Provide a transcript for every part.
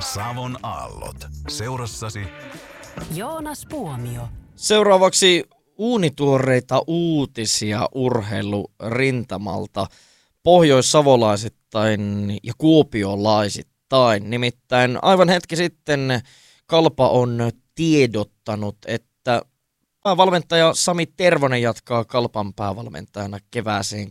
Savon aallot. Seurassasi Joonas Puomio. Seuraavaksi uunituoreita uutisia urheilurintamalta pohjoissavolaisittain ja kuopiolaisittain. Nimittäin aivan hetki sitten Kalpa on tiedottanut, että päävalmentaja Sami Tervonen jatkaa Kalpan päävalmentajana kevääseen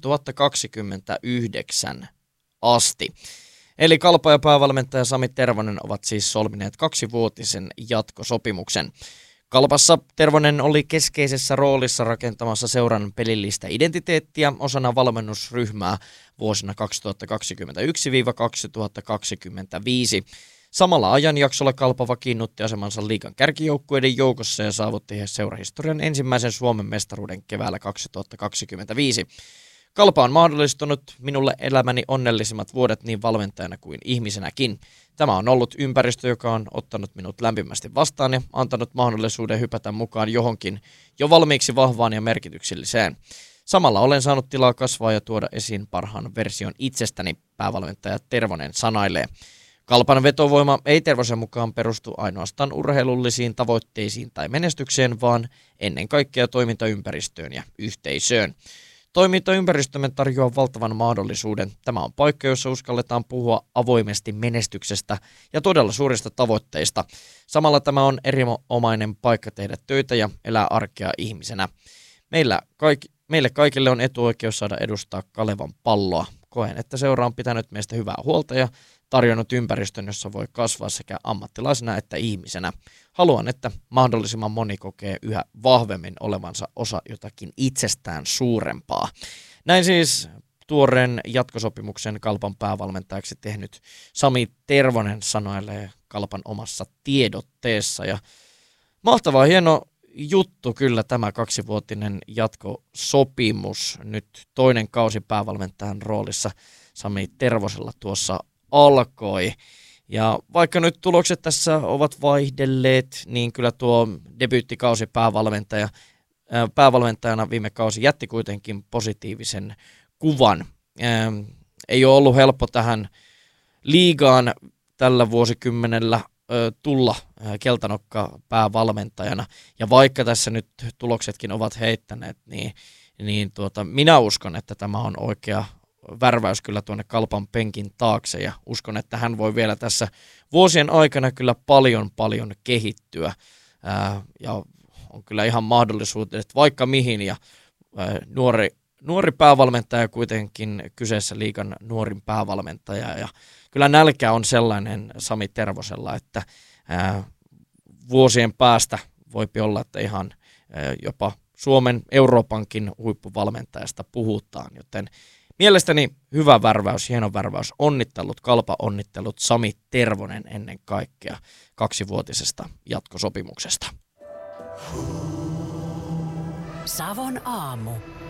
2029 asti. Eli Kalpa ja päävalmentaja Sami Tervonen ovat siis solmineet 2-vuotisen jatkosopimuksen. Kalpassa Tervonen oli keskeisessä roolissa rakentamassa seuran pelillistä identiteettiä osana valmennusryhmää vuosina 2021-2025. Samalla ajanjaksolla Kalpa vakiinnutti asemansa liigan kärkijoukkueiden joukossa ja saavutti seurahistorian ensimmäisen Suomen mestaruuden keväällä 2025. Kalpa on mahdollistunut minulle elämäni onnellisimmat vuodet niin valmentajana kuin ihmisenäkin. Tämä on ollut ympäristö, joka on ottanut minut lämpimästi vastaan ja antanut mahdollisuuden hypätä mukaan johonkin jo valmiiksi vahvaan ja merkitykselliseen. Samalla olen saanut tilaa kasvaa ja tuoda esiin parhaan version itsestäni, päävalmentaja Tervonen sanailee. Kalpan vetovoima ei Tervosen mukaan perustu ainoastaan urheilullisiin tavoitteisiin tai menestykseen, vaan ennen kaikkea toimintaympäristöön ja yhteisöön. Toimintaympäristömme tarjoaa valtavan mahdollisuuden. Tämä on paikka, jossa uskalletaan puhua avoimesti menestyksestä ja todella suurista tavoitteista. Samalla tämä on erinomainen paikka tehdä töitä ja elää arkea ihmisenä. Meille kaikille on etuoikeus saada edustaa Kalevan palloa. Koen, että seura on pitänyt meistä hyvää huolta ja tarjonnut ympäristön, jossa voi kasvaa sekä ammattilaisena että ihmisenä. Haluan, että mahdollisimman moni kokee yhä vahvemmin olevansa osa jotakin itsestään suurempaa. Näin siis tuoreen jatkosopimuksen Kalpan päävalmentajaksi tehnyt Sami Tervonen sanoilee Kalpan omassa tiedotteessa. Ja mahtava hieno juttu kyllä tämä 2-vuotinen jatkosopimus. Nyt toinen kausi päävalmentajan roolissa Sami Tervosella tuossa alkoi. Ja vaikka nyt tulokset tässä ovat vaihdelleet, niin kyllä tuo debyyttikausi päävalmentajana viime kausi jätti kuitenkin positiivisen kuvan. Ei ole ollut helppo tähän liigaan tällä vuosikymmenellä tulla keltanokka päävalmentajana. Ja vaikka tässä nyt tuloksetkin ovat heittäneet, niin minä uskon, että tämä on oikea värväys kyllä tuonne Kalpan penkin taakse ja uskon, että hän voi vielä tässä vuosien aikana kyllä paljon kehittyä ja on kyllä ihan mahdollisuudet vaikka mihin ja nuori päävalmentaja kuitenkin kyseessä liigan nuorin päävalmentaja ja kyllä nälkä on sellainen Sami Tervosella, että vuosien päästä voipi olla, että ihan jopa Suomen Euroopankin huippuvalmentajasta puhutaan, joten mielestäni hyvä värväys, hieno värväys, onnittelut, Kalpa onnittelut Sami Tervonen ennen kaikkea 2-vuotisesta jatkosopimuksesta. Savon aamu.